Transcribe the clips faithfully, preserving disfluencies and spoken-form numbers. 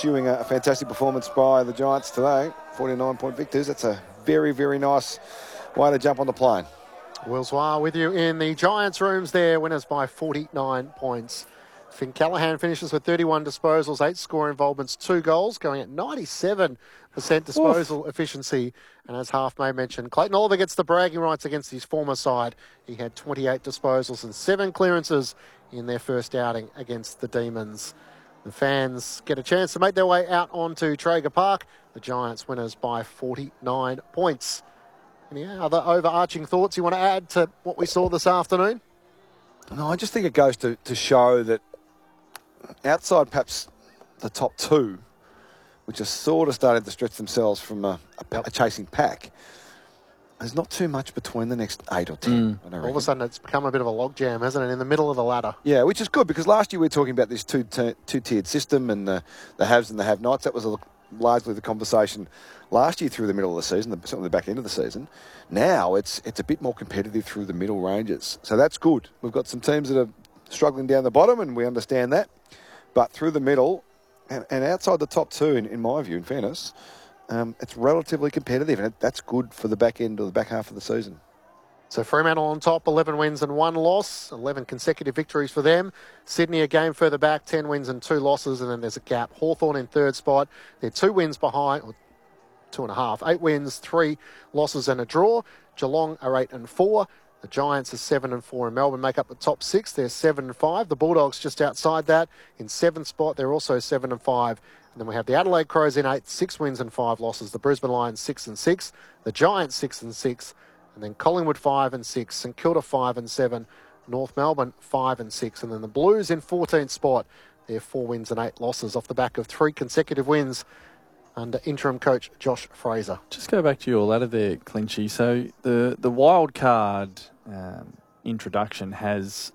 pursuing a, a fantastic performance by the Giants today. forty-nine point victors. That's a very, very nice way to jump on the plane. Will Zwar with you in the Giants rooms there. Winners by forty-nine points. Finn Callahan finishes with thirty-one disposals, eight score involvements, two goals, going at ninety-seven percent disposal Oof. efficiency. And as Half May mentioned, Clayton Oliver gets the bragging rights against his former side. He had twenty-eight disposals and seven clearances in their first outing against the Demons. The fans get a chance to make their way out onto Traeger Park. The Giants winners by forty-nine points. Any other overarching thoughts you want to add to what we saw this afternoon? No, I just think it goes to, to show that outside perhaps the top two, which are sort of starting to stretch themselves from a, a, a chasing pack, there's not too much between the next eight or ten. Mm. All of a sudden it's become a bit of a logjam, hasn't it, in the middle of the ladder? Yeah, which is good because last year we were talking about this two, two-tiered system and the, the haves and the have-nots. That was a, largely the conversation last year through the middle of the season, certainly the back end of the season. Now it's it's a bit more competitive through the middle ranges. So that's good. We've got some teams that are struggling down the bottom and we understand that. But through the middle and, and outside the top two, in, in my view, in fairness, um, it's relatively competitive and it, that's good for the back end or the back half of the season. So Fremantle on top, eleven wins and one loss, eleven consecutive victories for them. Sydney a game further back, ten wins and two losses, and then there's a gap. Hawthorn in third spot. They're two wins behind, or two and a half. Eight wins, three losses and a draw. Geelong are eight and four. The Giants are seven and four, and Melbourne make up the top six. They're seven and five. The Bulldogs just outside that in seventh spot. They're also seven and five. And then we have the Adelaide Crows in eight, six wins and five losses. The Brisbane Lions six and six. The Giants six and six. And then Collingwood five and six, St Kilda five and seven, North Melbourne five and six, and then the Blues in fourteenth spot. They're four wins and eight losses off the back of three consecutive wins under interim coach Josh Fraser. Just go back to your ladder there, Clinchy. So the the wild card um, introduction has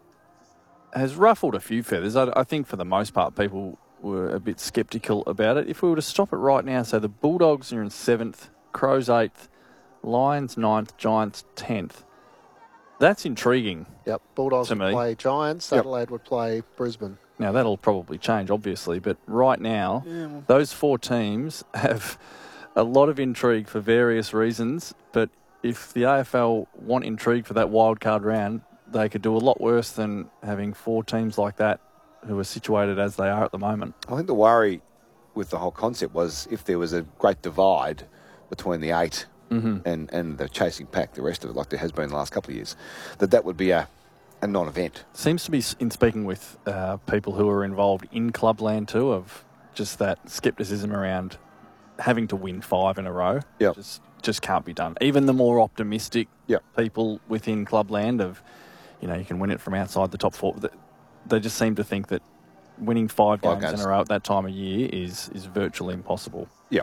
has ruffled a few feathers. I, I think for the most part people were a bit sceptical about it. If we were to stop it right now, so the Bulldogs are in seventh, Crows eighth, Lions ninth, Giants tenth. That's intriguing. Yep, Bulldogs would play Giants, Yep. Adelaide would play Brisbane. Now, that'll probably change, obviously, but right now, Yeah, well- those four teams have a lot of intrigue for various reasons, but if the A F L want intrigue for that wild card round, they could do a lot worse than having four teams like that who are situated as they are at the moment. I think the worry with the whole concept was if there was a great divide between the eight Mm-hmm. and, and the chasing pack, the rest of it, like there has been in the last couple of years, that that would be a, a non-event. Seems to be, in speaking with uh, people who are involved in clubland too, of just that scepticism around having to win five in a row. Yep. Just, just can't be done. Even the more optimistic Yep. people within clubland of, you know, you can win it from outside the top four. They just seem to think that winning five, Five games, games. in a row at that time of year is, is virtually impossible. Yeah.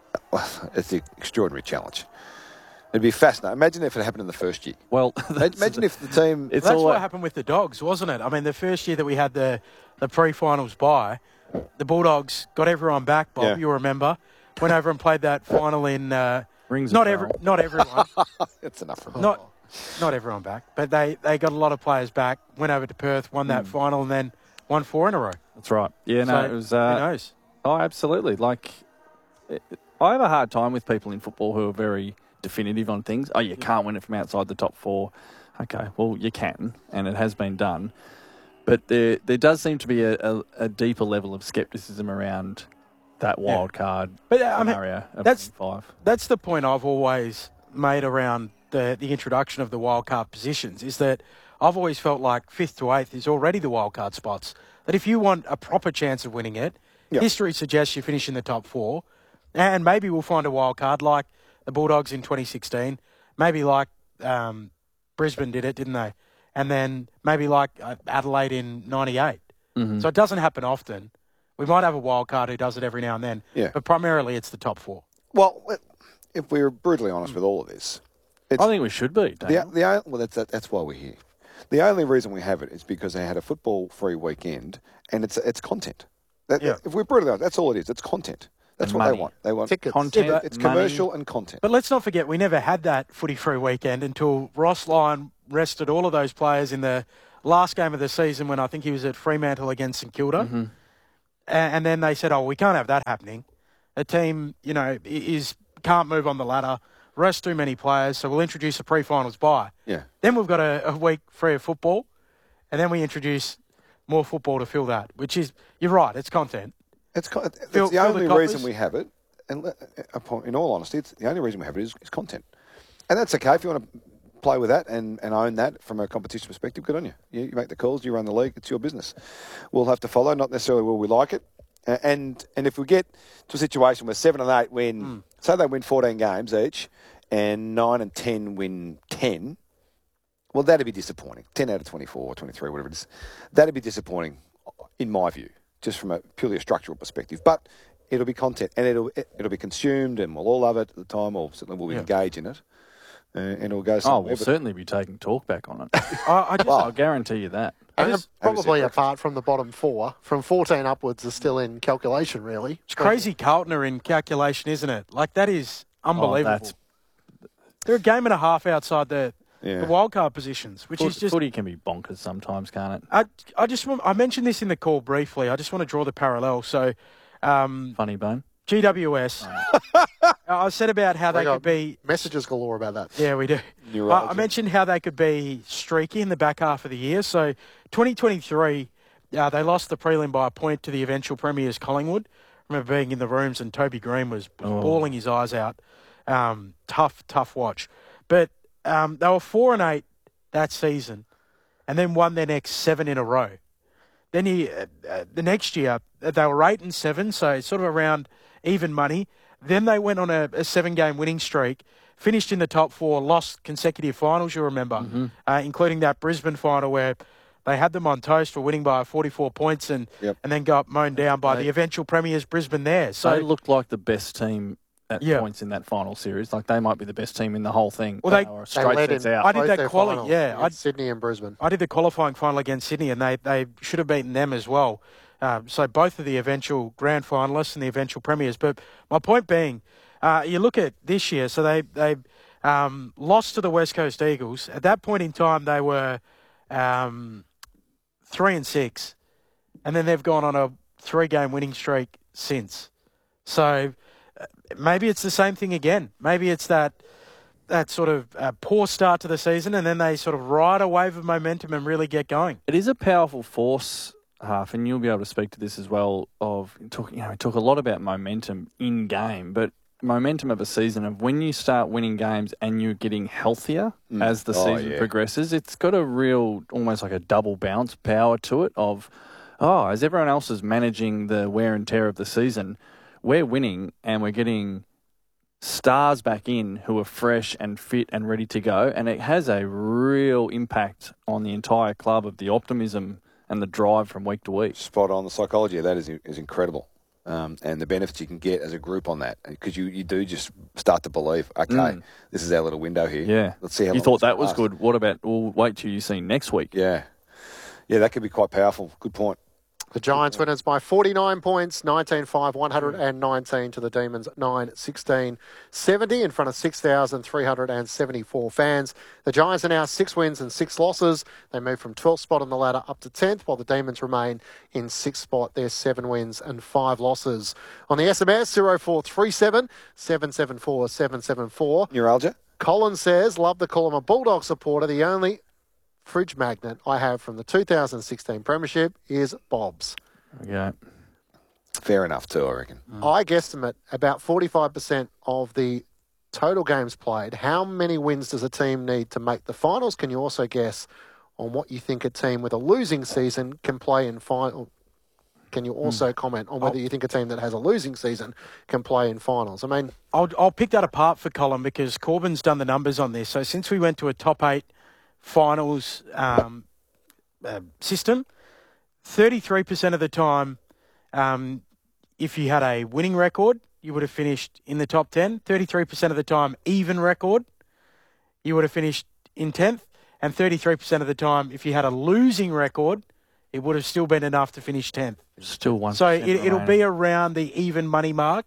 It's an extraordinary challenge. It'd be fascinating. Imagine if it happened in the first year. Well, Imagine if the team... It's That's all what happened with the Dogs, wasn't it? I mean, the first year that we had the, the pre-finals bye, the Bulldogs got everyone back, Bob, Yeah. you remember. Went over and played that final in... Uh, Rings a not bell. every, not everyone. That's enough from not not everyone back. But they, they got a lot of players back, went over to Perth, won that final, and then won four in a row. That's right. Yeah, no, So, it was... who Uh, knows? Oh, absolutely. Like, it, I have a hard time with people in football who are very definitive on things. Oh, you can't win it from outside the top four. Okay, well, you can, and it has been done. But there there does seem to be a, a, a deeper level of scepticism around that wild card But, uh, I mean, scenario of that's- winning five. That's the point I've always made around the, the introduction of the wildcard positions, is that I've always felt like fifth to eighth is already the wildcard spots. That if you want a proper chance of winning it, Yep. history suggests you finish in the top four, and maybe we'll find a wild card like the Bulldogs in twenty sixteen, maybe like um, Brisbane did it, didn't they? And then maybe like uh, Adelaide in ninety-eight. Mm-hmm. So it doesn't happen often. We might have a wild card who does it every now and then, Yeah. but primarily it's the top four. Well, if we're brutally honest with all of this, it's I think we should be, the, Daniel. the on- well, that's that, that's why we're here. The only reason we have it is because they had a football-free weekend, and it's it's content. That, Yeah. If we're brutally honest, that's all it is. It's content. That's And what money. they want. They want Tickets. Content, Yeah, but- It's money. commercial and content. But let's not forget, we never had that footy-free weekend until Ross Lyon rested all of those players in the last game of the season when I think he was at Fremantle against St Kilda. Mm-hmm. and, and then they said, "Oh, we can't have that happening. A team, you know, is can't move on the ladder, rest too many players, so we'll introduce a pre-finals bye." Yeah. Then we've got a, a week free of football, and then we introduce more football to fill that. Which is, you're right, it's content. It's, co- it's Fill- the fill the only coffers. reason we have it, and le- upon- in all honesty, it's the only reason we have it is, is content. And that's okay if you want to play with that and, and own that from a competition perspective. Good on you. you. You make the calls, you run the league, it's your business. We'll have to follow, not necessarily will we like it. Uh, and and if we get to a situation where seven and eight win, mm. say they win fourteen games each, and nine and ten win ten, well, that'd be disappointing. ten out of twenty-four, twenty-three, whatever it is. That'd be disappointing, in my view, just from a purely a structural perspective. But it'll be content, and it'll it'll be consumed, and we'll all love it at the time, or certainly we'll yeah. engage in it, uh, and it'll go Oh, somewhere. we'll but certainly be taking talk back on it. I, I just, I'll guarantee you that. And just- probably apart from the bottom four, from fourteen upwards are still in calculation, really. it's crazy Carlton are in calculation, isn't it? Like, that is unbelievable. Oh, that's- They're a game and a half outside the, Yeah. the wildcard positions, which Foot, is just... footy can be bonkers sometimes, can't it? I, I just want, I mentioned this in the call briefly. I just want to draw the parallel. So, um, Funny bone. G W S. I said about how We they got could be. Messages galore about that. Yeah, we do. You're I, right, I mentioned how they could be streaky in the back half of the year. So, twenty twenty-three, uh, they lost the prelim by a point to the eventual premiers Collingwood. I remember being in the rooms and Toby Green was, was Oh. bawling his eyes out. Um, tough, tough watch. But um, they were four and eight that season, and then won their next seven in a row. Then he, uh, uh, the next year, uh, they were eight and seven, so sort of around even money. Then they went on a, a seven-game winning streak, finished in the top four, lost consecutive finals, you remember, Mm-hmm. uh, including that Brisbane final where they had them on toast for winning by forty-four points and Yep. and then got mown down by They- the eventual premiers Brisbane there. So So they looked like the best team at Yeah. points in that final series. Like they might be the best team in the whole thing. Well, but they- were They straight led sets in out. I did both that their quali- finals yeah, against I'd- Sydney and Brisbane. I did the qualifying final against Sydney, and they, they should have beaten them as well. Um, so both of the eventual grand finalists and the eventual premiers. But my point being, uh, you look at this year, so they they um, lost to the West Coast Eagles. At that point in time, they were um, three and six, and then they've gone on a three-game winning streak since. So uh, maybe it's the same thing again. Maybe it's that that sort of uh, poor start to the season, and then they sort of ride a wave of momentum and really get going. It is a powerful force, Half, and you'll be able to speak to this as well. Of talk, you know, we talk a lot about momentum in game, but momentum of a season of when you start winning games and you're getting healthier Mm. as the Oh, season yeah. progresses, it's got a real, almost like a double bounce power to it. Of oh, as everyone else is managing the wear and tear of the season, we're winning and we're getting stars back in who are fresh and fit and ready to go, and it has a real impact on the entire club of the optimism and the drive from week to week. Spot on. The psychology of that is is incredible, um, and the benefits you can get as a group on that, because you, you do just start to believe, okay, Mm. this is our little window here. Yeah. Let's see how You long thought this can that was last. good. What about, we'll wait till you see next week. Yeah, yeah, that could be quite powerful. Good point. The Giants winners by forty-nine points, nineteen five, one hundred nineteen to the Demons, nine sixteen seventy in front of six thousand three hundred seventy-four fans. The Giants are now six wins and six losses. They move from twelfth spot on the ladder up to tenth, while the Demons remain in sixth spot. They're seven wins and five losses. On the S M S, zero four three seven, seven seven four, seven seven four. Neuralgia? Colin says, love the call. I'm a Bulldog supporter. The only fridge magnet I have from the two thousand sixteen Premiership is Bob's. Yeah. Fair enough too, I reckon. I guesstimate about forty-five percent of the total games played. How many wins does a team need to make the finals? Can you also guess on what you think a team with a losing season can play in final? Can you also comment on whether you think a team that has a losing season can play in finals? I mean, I'll, I'll pick that apart for Colin because Corbyn's done the numbers on this. So since we went to a top eight finals um, uh, system, thirty-three percent of the time, um, if you had a winning record, you would have finished in the top ten. thirty-three percent of the time, even record, you would have finished in tenth. And thirty-three percent of the time, if you had a losing record, it would have still been enough to finish tenth. Still one. So it, it'll be around the even money mark.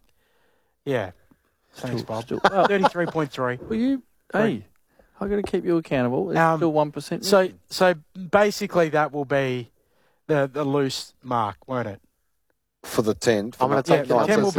Yeah. Thanks, Still- Bob. still- well, thirty-three point three. well, you, hey, I've got to keep you accountable. It's Um, still one percent. So, so basically, that will be the the loose mark, won't it? for the ten. For I'm gonna not- take Yeah, your ten numbers.